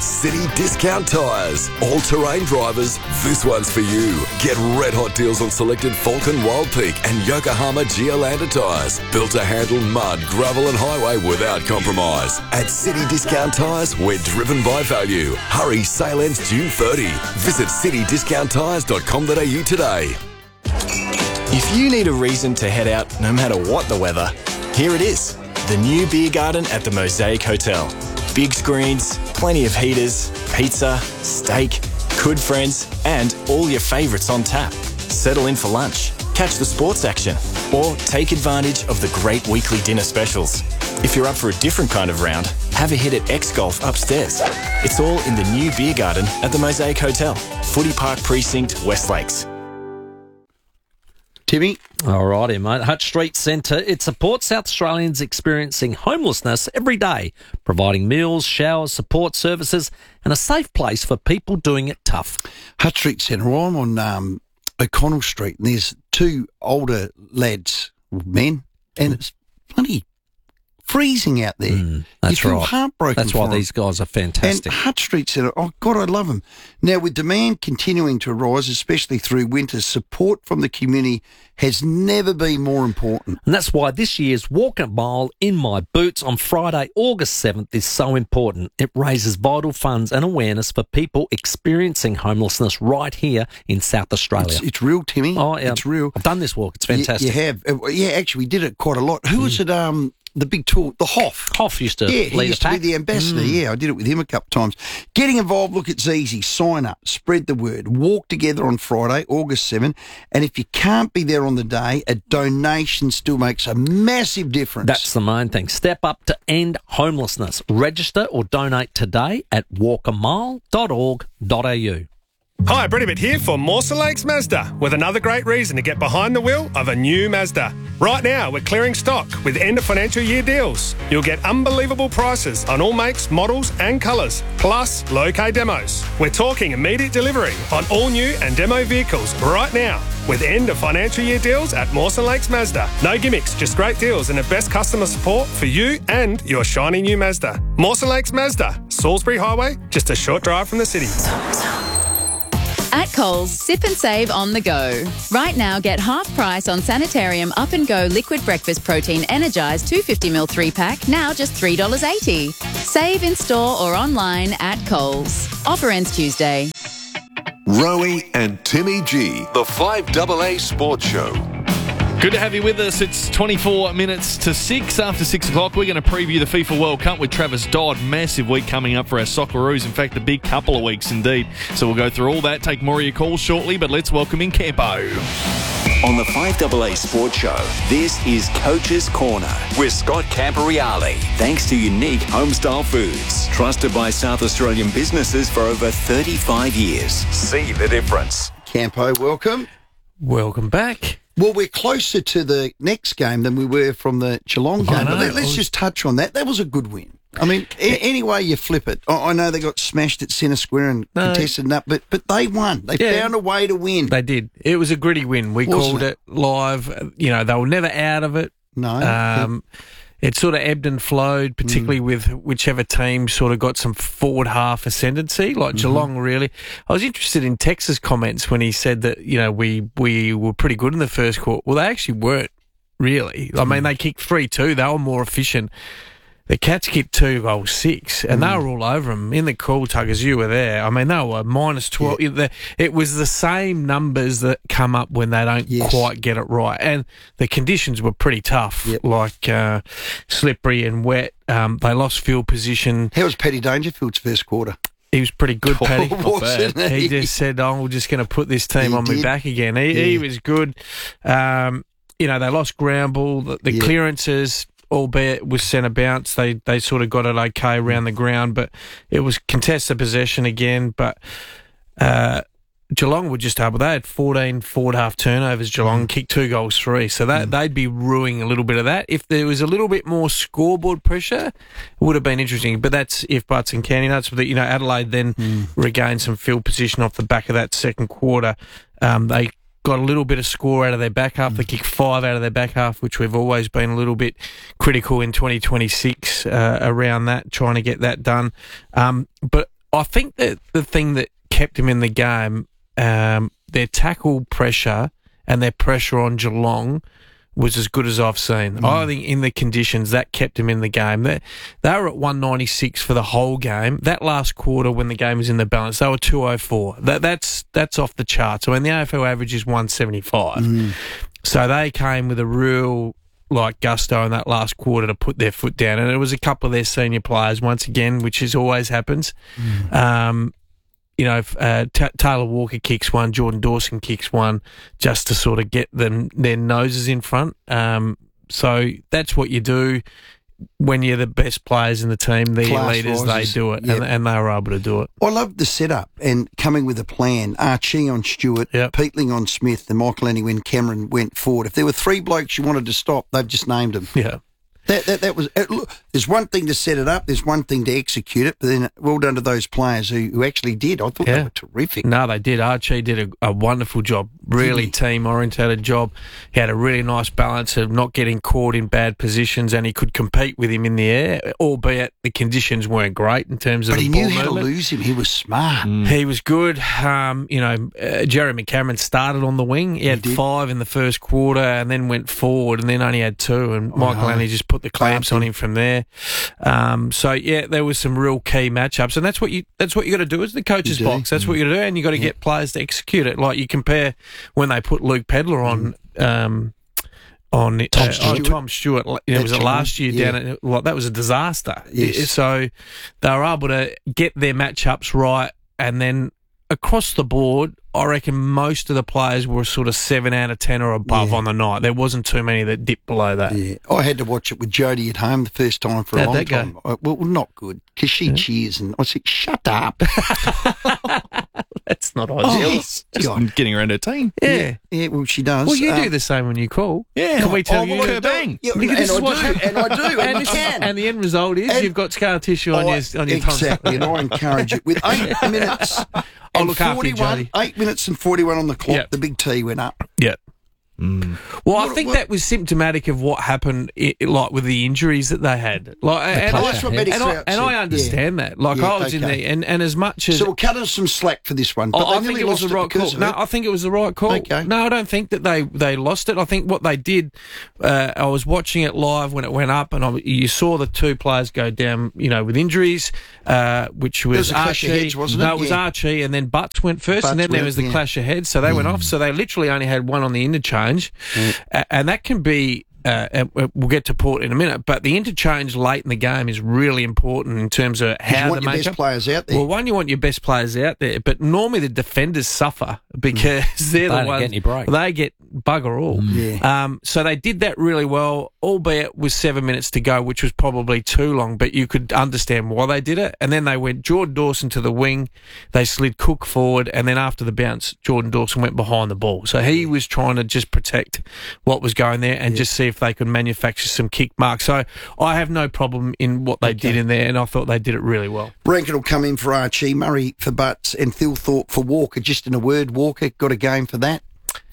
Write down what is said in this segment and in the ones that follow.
City Discount Tyres. All-terrain drivers, this one's for you. Get red-hot deals on selected Falcon Wild Peak and Yokohama Geolandar tyres. Built to handle mud, gravel and highway without compromise. At City Discount Tyres, we're driven by value. Hurry, sale ends June 30. Visit citydiscounttyres.com.au today. If you need a reason to head out no matter what the weather, here it is. The new beer garden at the Mosaic Hotel. Big screens, plenty of heaters, pizza, steak, good friends, and all your favourites on tap. Settle in for lunch, catch the sports action, or take advantage of the great weekly dinner specials. If you're up for a different kind of round, have a hit at X-Golf upstairs. It's all in the new beer garden at the Mosaic Hotel, Footy Park Precinct, West Lakes. Timmy? All righty, mate. Hutch Street Centre. It supports South Australians experiencing homelessness every day, providing meals, showers, support services and a safe place for people doing it tough. Hutch Street Centre. Well, I'm on O'Connell Street and there's two older lads, men, and it's bloody freezing out there. That's you feel right. heartbroken. That's why for 'em. these guys are fantastic. And Hutch Street Centre, oh God, I love them. Now, with demand continuing to rise, especially through winter, support from the community has never been more important. And that's why this year's Walk a Mile in My Boots on Friday, August 7th is so important. It raises vital funds and awareness for people experiencing homelessness right here in South Australia. It's real, Timmy. Oh, yeah. It's real. I've done this walk. It's fantastic. You have. Yeah, actually, we did it quite a lot. Who was it? The big tour, the Hoff. Hoff used to he lead used a pack. to be the ambassador. Yeah, I did it with him a couple of times. Getting involved, look, it's easy. Sign up, spread the word. Walk together on Friday, August 7. And if you can't be there on the day, a donation still makes a massive difference. That's the main thing. Step up to end homelessness. Register or donate today at walkamile.org.au. Hi, Brett Ibbott here for Mawson Lakes Mazda with another great reason to get behind the wheel of a new Mazda. Right now, we're clearing stock with end of financial year deals. You'll get unbelievable prices on all makes, models and colours, plus low K demos. We're talking immediate delivery on all new and demo vehicles right now with end of financial year deals at Mawson Lakes Mazda. No gimmicks, just great deals and the best customer support for you and your shiny new Mazda. Mawson Lakes Mazda, Salisbury Highway, just a short drive from the city. At Coles, sip and save on the go. Right now, get half price on Sanitarium Up and Go Liquid Breakfast Protein Energised 250ml 3-pack, now just $3.80. Save in store or online at Coles. Offer ends Tuesday. Rowie and Timmy G, the 5AA Sports Show. Good to have you with us. It's 24 minutes to 6. After 6 o'clock, we're going to preview the FIFA World Cup with Travis Dodd. Massive week coming up for our Socceroos. In fact, a big couple of weeks indeed. So we'll go through all that, take more of your calls shortly, but let's welcome in Campo. On the 5AA Sports Show, this is Coach's Corner with Scott Camporeale. Thanks to Unique Homestyle Foods, trusted by South Australian businesses for over 35 years. See the difference. Campo, welcome. Welcome back. Well, we're closer to the next game than we were from the Geelong game. But let's just touch on that. That was a good win. I mean, any way you flip it. I know they got smashed at centre square and contested up, but they won. They found a way to win. They did. It was a gritty win. We called it live. You know, they were never out of it. No. It sort of ebbed and flowed, particularly with whichever team sort of got some forward half ascendancy, like Geelong really. I was interested in Tex's comments when he said that, you know, we were pretty good in the first quarter. Well, they actually weren't really. I mean, they kicked 3-2. They were more efficient. The Cats kicked 2 goals 6, and they were all over them. In the call, Tuggers, you were there. I mean, they were minus 12. Yeah. It was the same numbers that come up when they don't quite get it right. And the conditions were pretty tough, like slippery and wet. They lost field position. How was Paddy Dangerfield's first quarter? He was pretty good, Paddy. Wasn't he? He just said, we're just going to put this team on me back again. He was good. You know, they lost ground ball. The clearances, albeit with centre bounce, they sort of got it okay around the ground, but it was contested possession again. But Geelong were just able. They had 14 forward-half turnovers, Geelong, kicked 2 goals 3. So they'd be ruining a little bit of that. If there was a little bit more scoreboard pressure, it would have been interesting. But that's if buts and candy nuts. But, you know, Adelaide then regained some field position off the back of that second quarter. They got a little bit of score out of their back half. They kicked 5 out of their back half, which we've always been a little bit critical in 2026 around that, trying to get that done. But I think that the thing that kept him in the game, their tackle pressure and their pressure on Geelong was as good as I've seen. I think in the conditions, that kept him in the game. They were at 196 for the whole game. That last quarter, when the game was in the balance, they were 204. That's off the charts. I mean, the AFL average is 175. So they came with a real gusto in that last quarter to put their foot down. And it was a couple of their senior players, once again, which always happens. Taylor Walker kicks one, Jordan Dawson kicks one, just to sort of get their noses in front. So that's what you do when you're the best players in the team. The leaders, they do it, and they were able to do it. I love the setup and coming with a plan. Archie on Stewart, Peatling on Smith, and Michael Annie when Cameron went forward. If there were three blokes you wanted to stop, they've just named them. Yeah. That was. Look, there's one thing to set it up. There's one thing to execute it. But then, well done to those players who actually did. I thought they were terrific. No, they did. Archie did a wonderful job. Really team-orientated job. He had a really nice balance of not getting caught in bad positions, and he could compete with him in the air, albeit the conditions weren't great in terms of the ball movement. But he knew how to lose him. He was smart. He was good. Jeremy Cameron started on the wing. He had 5 in the first quarter and then went forward and then only had 2, and Michael Annie just put the clamps on him from there. There was some real key matchups, and that's what you got to do as the coach's box. That's what you got to do, and you got to get players to execute it. Like you compare when they put Luke Pedler on Tom Stewart. Was it last year down at that was a disaster. Yes. So they were able to get their matchups right, and then across the board, I reckon most of the players were sort of 7 out of 10 or above on the night. There wasn't too many that dipped below that. Yeah, I had to watch it with Jodie at home the first time for a long time. Well, not good, because she cheers, and I said, "Shut up." That's not ideal. Just getting around her team. Yeah. Well, she does. Well, you do the same when you call. Yeah. Can we tell you? Bang. Yeah, and I do, and I can. And the end result is you've got scar tissue on your tongue. Exactly, and I encourage it. With 8 minutes and 41, 8 minutes and 41 on the clock, the big T went up. Yeah. Well, I think that was symptomatic of what happened, with the injuries that they had. And I understand that. I was in there, and as much as so, we'll cut us some slack for this one. But I think it was the right call. No, I think it was the right call. Okay. No, I don't think that they lost it. I think what they did. I was watching it live when it went up, and you saw the 2 players go down, with injuries, which was Archie. Heads, wasn't it? No, it was Archie, and then Butts went first, and then there was the clash of heads. So they went off. So they literally only had one on the interchange. And that can be, we'll get to Port in a minute, but the interchange late in the game is really important in terms of how they make your best players out there. Well, one, you want your best players out there, but normally the defenders suffer because they're the ones they get bugger all. So they did that really well, albeit with 7 minutes to go, which was probably too long, but you could understand why they did it. And then they went Jordan Dawson to the wing, they slid Cook forward, and then after the bounce, Jordan Dawson went behind the ball. So he was trying to just protect what was going there and just see if they could manufacture some kick marks. So I have no problem in what they did in there, and I thought they did it really well. Rankin will come in for Archie, Murray for Butts, and Thilthorpe for Walker. Just in a word, Walker got a game for that?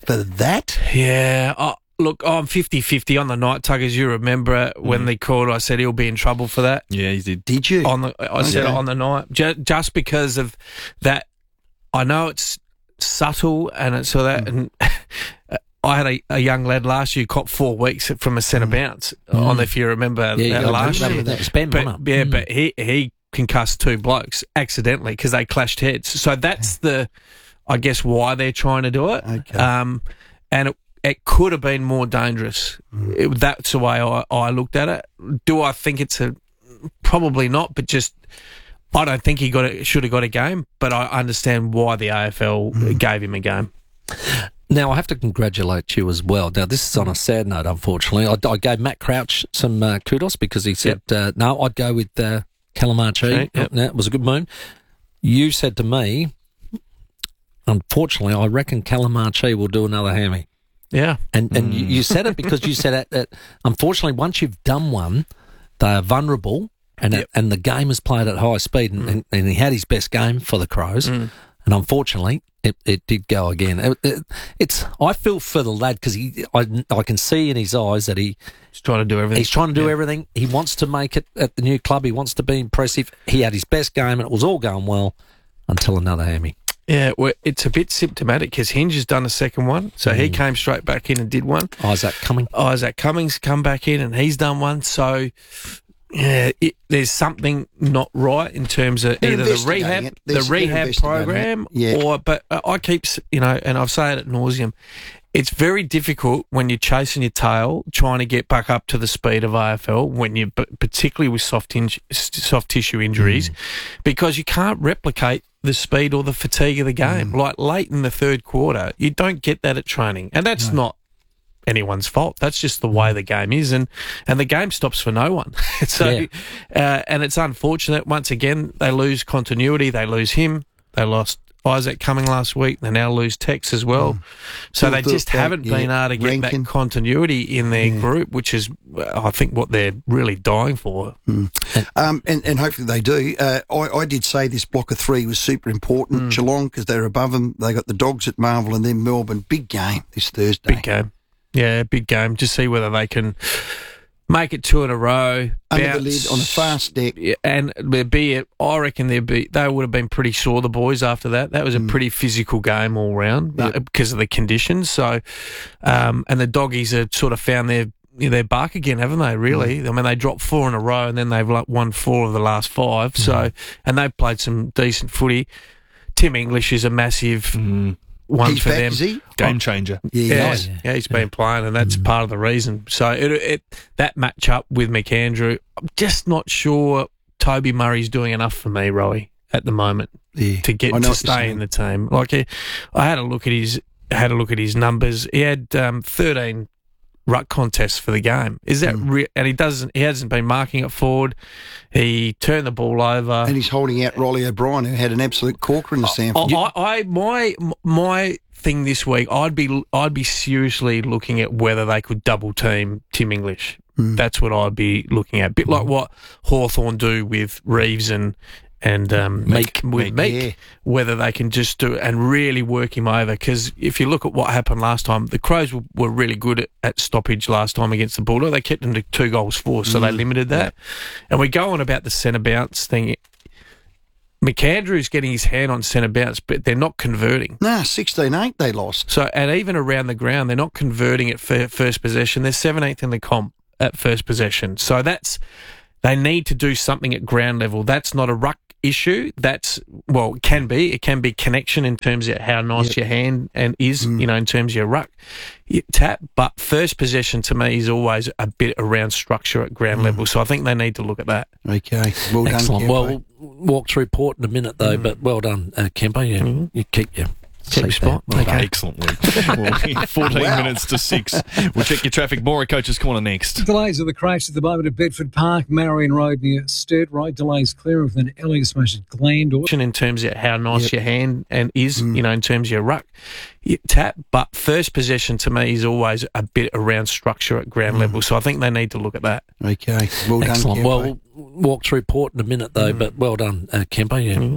Yeah. Look, I'm 50-50 on the night, Tuggers. You remember when they called, I said he'll be in trouble for that. Yeah, he did. Did you? I said it on the night. Just because of that, I know it's subtle and it's so that... And I had a young lad last year caught 4 weeks from a centre bounce, if you remember that last year. That was Ben, but he concussed 2 blokes accidentally because they clashed heads. So that's I guess, why they're trying to do it. Okay. And it could have been more dangerous. That's the way I looked at it. Do I think it's probably not, but just I don't think he should have got a game, but I understand why the AFL gave him a game. Now, I have to congratulate you as well. Now, this is on a sad note, unfortunately. I gave Matt Crouch some kudos because he said, no, I'd go with Calamarchi. It was a good moon. You said to me, unfortunately, I reckon Calamarchi will do another hammy. Yeah. And you said it because you said that unfortunately, once you've done one, they are vulnerable and the game is played at high speed. And he had his best game for the Crows. And unfortunately, it did go again. I feel for the lad because I can see in his eyes that he's trying to do everything. He's trying to do everything. He wants to make it at the new club. He wants to be impressive. He had his best game and it was all going well until another hammy. Yeah, well, it's a bit symptomatic because Hinge has done a second one, so he came straight back in and did one. Isaac Cummings come back in and he's done one. So yeah, there's something not right in terms of either the rehab program, but I keep, and I've said it ad nauseum. It's very difficult when you're chasing your tail, trying to get back up to the speed of AFL, when you, particularly with soft tissue injuries, because you can't replicate the speed or the fatigue of the game. Like late in the third quarter, you don't get that at training, and that's not anyone's fault. That's just the way the game is, and the game stops for no one. And it's unfortunate. Once again, they lose continuity. They lose him. They lost Isaac Cumming last week. They now lose Tex as well. So they just haven't been able to get that continuity in their group, which is, I think, what they're really dying for. And hopefully they do. I did say this block of three was super important. Geelong, because they're above them. They got the Dogs at Marvel and then Melbourne. Big game this Thursday. Big game. Yeah, big game. Just see whether they can make it two in a row. Under the lid on a fast deck. And I reckon they would have been pretty sore, the boys, after that. That was a pretty physical game all round because of the conditions. So, and the Doggies have sort of found their bark again, haven't they, really? I mean, they dropped 4 in a row and then they've won 4 of the last 5. So, and they've played some decent footy. Tim English is a massive one for them. Game changer. Yeah, he's been playing, and that's part of the reason. So that match up with McAndrew, I'm just not sure Toby Murray's doing enough for me, Rowie, at the moment to stay in the team. Like I had a look at his numbers. He had 13 ruck contests for the game. Is that real? And he hasn't been marking it forward. He turned the ball over, and he's holding out Rolly O'Brien, who had an absolute corker in the sample. My thing this week, I'd be seriously looking at whether they could double team Tim English. That's what I'd be looking at. A bit like what Hawthorn do with Reeves and Meek, whether they can just do it and really work him over. Because if you look at what happened last time, the Crows were really good at stoppage last time against the Bulldogs. They kept them to 2 goals for, so they limited that. And we go on about the centre bounce thing. McAndrew's getting his hand on centre bounce, but they're not converting. 16-8 they lost. So, and even around the ground, they're not converting at first possession. They're 17th in the comp at first possession. So they need to do something at ground level. That's not a ruck issue. It can be connection in terms of how nice your hand is, in terms of your ruck tap. But first possession to me is always a bit around structure at ground level. So I think they need to look at that. Okay, well done. Excellent. Well, we'll walk through Port in a minute though, but well done, Kempo. You keep your spot. Well, excellent work. 14 minutes to 6. We'll check your traffic. More at Coach's Corner next. Delays of the crash at the moment at Bedford Park, Marion Road near Sturt Road. Delays clearing with an Elliot smash at Glandor. In terms of how nice your hand is, in terms of your ruck tap. But first possession to me is always a bit around structure at ground level. So I think they need to look at that. Okay, well done. Excellent. Well, we'll walk through Port in a minute though, but well done, Kempo.